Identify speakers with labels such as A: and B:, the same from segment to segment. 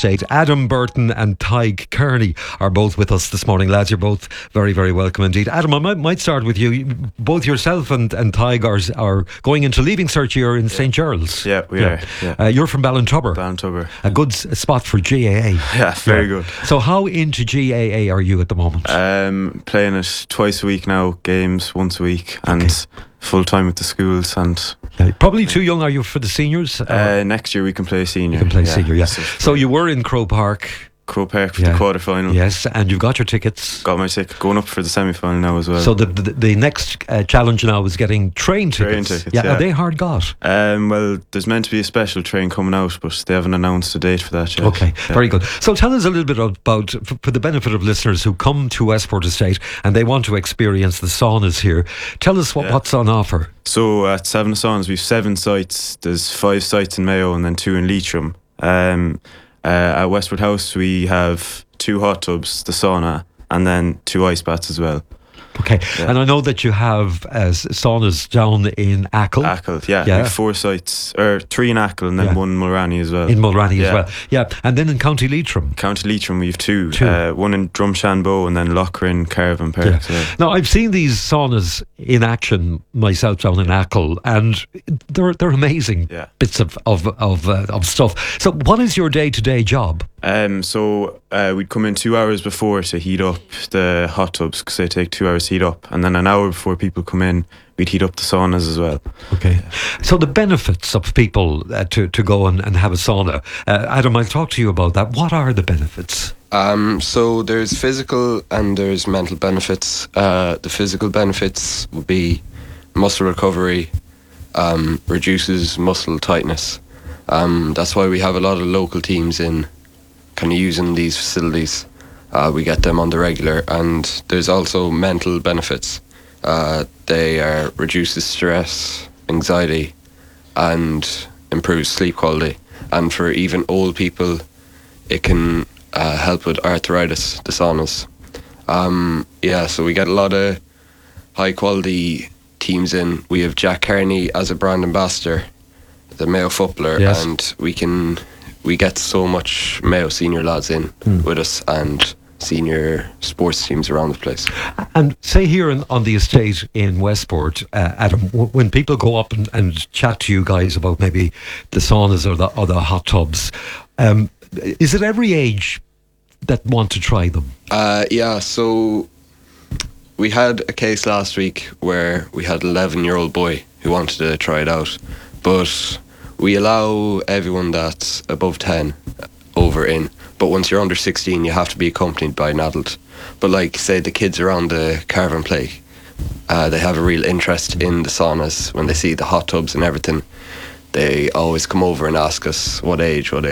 A: Estate. Adam Burton and Tig Kearney are both with us this morning. Lads, you're both very, very welcome indeed. Adam, I might start with you. Both yourself and Tig are going into Leaving Cert year in St. Gerald's.
B: Yeah, we are. Yeah.
A: You're from Ballintubber.
B: Ballintubber.
A: A good spot for GAA.
B: Yeah, very good.
A: So how into GAA are you at the moment?
B: Playing it twice a week now, games once a week, and full time with the schools. And
A: probably too young, are you, for the seniors?
B: Next year we can play senior.
A: You can play senior, yeah. So you were in Croke Park
B: for the quarter-final.
A: Yes, and you've got your tickets.
B: Got my ticket. Going up for the semi-final now as well.
A: So the next challenge now is getting train tickets. Yeah, are they hard got?
B: Well, there's meant to be a special train coming out, but they haven't announced a date for that yet.
A: Okay, very good. So tell us a little bit about, for the benefit of listeners who come to Westport Estate and they want to experience the saunas here, tell us what's on offer.
B: So at Seven Saunas we've 7 sites. There's 5 sites in Mayo and then 2 in Leitrim. At Westport House we have 2 hot tubs, the sauna, and then 2 ice baths as well.
A: Okay, and I know that you have saunas down in Achill.
B: Achill, yeah. We have 4 sites, or 3 in Achill and then 1 in Mulranny as well.
A: In Mulranny as well, yeah. And then in County Leitrim.
B: County Leitrim we have 2. 1 in Drumshanbo and then Lochrin, Caravan Park.
A: Yeah.
B: So.
A: Now I've seen these saunas in action myself down in Achill, and they're amazing bits of stuff. So what is your day-to-day job?
B: So we'd come in 2 hours before to heat up the hot tubs, because they take 2 hours to heat up, and then an hour before people come in we'd heat up the saunas as well.
A: Okay, so the benefits of people to go and have a sauna, Adam, I'll talk to you about that. What are the benefits?
C: So there's physical and there's mental benefits. The physical benefits would be muscle recovery, reduces muscle tightness. That's why we have a lot of local teams in kind of using these facilities. We get them on the regular, and there's also mental benefits. They reduces stress, anxiety, and improves sleep quality. And for even old people, it can help with arthritis, the saunas. So we get a lot of high quality teams in. We have Jack Kearney as a brand ambassador, the Mayo footballer, and we get so much Mayo senior lads in with us, and senior sports teams around the place.
A: And say here on the estate in Westport, Adam, when people go up and chat to you guys about maybe the saunas or the hot tubs, is it every age that want to try them?
C: So we had a case last week where we had an 11-year-old boy who wanted to try it out, but we allow everyone that's above 10 over in. But once you're under 16, you have to be accompanied by an adult. But like, say, the kids around the Caravan Park, they have a real interest in the saunas. When they see the hot tubs and everything, they always come over and ask us, what age? What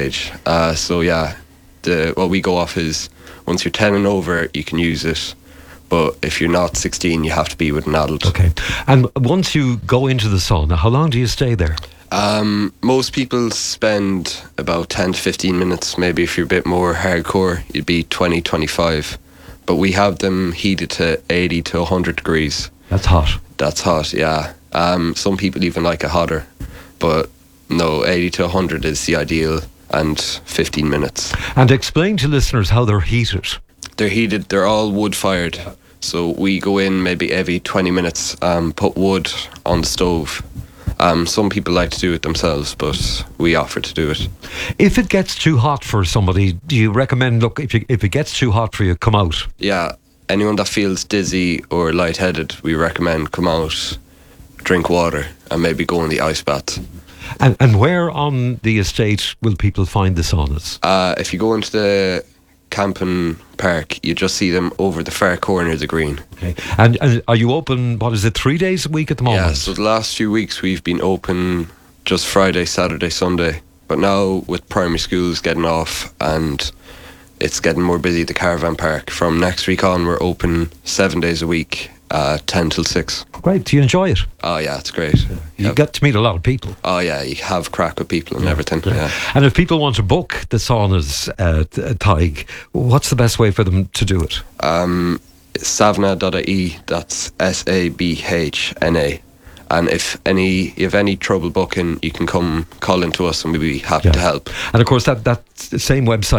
C: we go off is, once you're 10 and over, you can use it. But if you're not 16, you have to be with an adult.
A: Okay. And once you go into the sauna, how long do you stay there?
C: Most people spend about 10 to 15 minutes. Maybe if you're a bit more hardcore, you'd be 20, 25. But we have them heated to 80 to 100 degrees.
A: That's hot.
C: That's hot, yeah. Some people even like it hotter. But no, 80 to 100 is the ideal, and 15 minutes.
A: And explain to listeners how they're heated.
C: They're heated, they're all wood-fired. So we go in maybe every 20 minutes, put wood on the stove. Some people like to do it themselves, but we offer to do it.
A: If it gets too hot for somebody, do you recommend, if it gets too hot for you, come out?
C: Yeah, anyone that feels dizzy or lightheaded, we recommend come out, drink water, and maybe go in the ice bath.
A: And where on the estate will people find the saunas?
C: If you go into the Campen Park, you just see them over the far corner of the green.
A: Okay. And are you open, 3 days a week at the moment?
C: Yeah, so the last few weeks we've been open just Friday, Saturday, Sunday. But now with primary schools getting off and it's getting more busy at the Caravan Park, from next week on we're open 7 days a week, 10 till 6.
A: Great. Do you enjoy it?
C: Oh yeah, it's great.
A: You get to meet a lot of people.
C: Oh yeah, you have crack with people and everything. Yeah.
A: And if people want to book the saunas, Tig, what's the best way for them to do it?
C: Savna.ie, that's SABHNA. And if you have any trouble booking, you can come call into us and we'll be happy to help.
A: And of course that same website